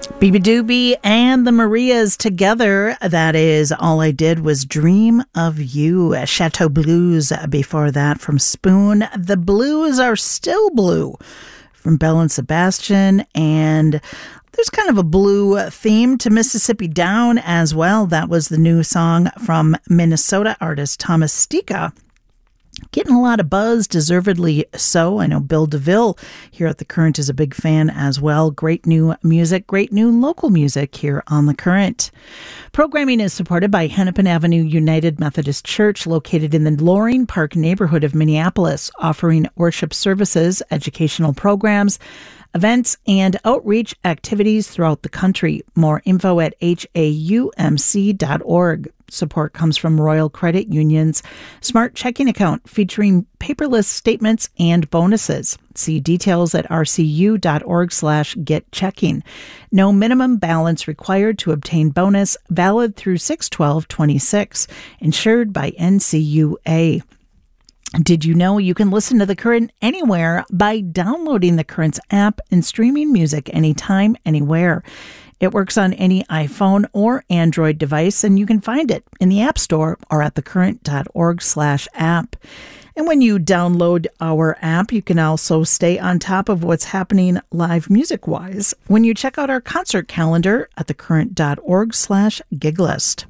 Bebe Doobie and the Marias together. That is All I Did Was Dream of You. Chateau Blues before that from Spoon. The Blues Are Still Blue from Belle and Sebastian. And there's kind of a blue theme to Mississippi Down as well. That was the new song from Minnesota artist Thomas Stika. Getting a lot of buzz, deservedly so. I know Bill DeVille here at The Current is a big fan as well. Great new music, great new local music here on The Current. Programming is supported by Hennepin Avenue United Methodist Church, located in the Loring Park neighborhood of Minneapolis, offering worship services, educational programs, events, and outreach activities throughout the country. More info at haumc.org. Support comes from Royal Credit Union's Smart Checking Account, featuring paperless statements and bonuses. See details at rcu.org/getchecking. No minimum balance required to obtain bonus, valid through 6/12/26, insured by NCUA. Did you know you can listen to The Current anywhere by downloading The Current's app and streaming music anytime, anywhere? It works on any iPhone or Android device, and you can find it in the App Store or at thecurrent.org/app. And when you download our app, you can also stay on top of what's happening live music-wise when you check out our concert calendar at thecurrent.org/giglist.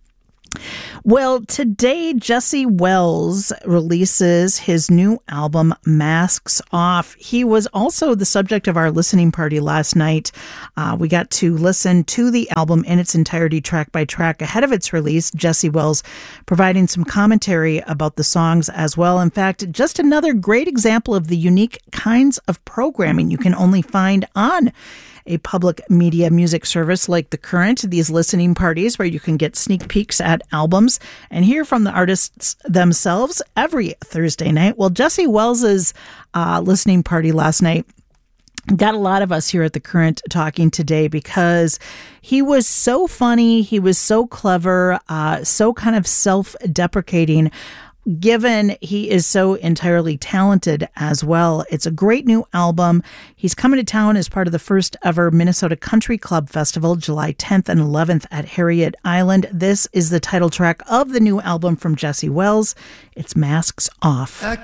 Well, today Jesse Wells releases his new album, Masks Off. He was also the subject of our listening party last night. We got to listen to the album in its entirety, track by track, ahead of its release. Jesse Wells providing some commentary about the songs as well. In fact, just another great example of the unique kinds of programming you can only find on a public media music service like The Current, these listening parties where you can get sneak peeks at albums and hear from the artists themselves every Thursday night. Well, Jesse Wells's listening party last night got a lot of us here at The Current talking today because he was so funny, he was so clever, so kind of self-deprecating, given he is so entirely talented as well. It's a great new album. He's coming to town as part of the first ever Minnesota Country Club Festival, July 10th and 11th at Harriet Island. This is the title track of the new album from Jesse Wells. It's Masks Off.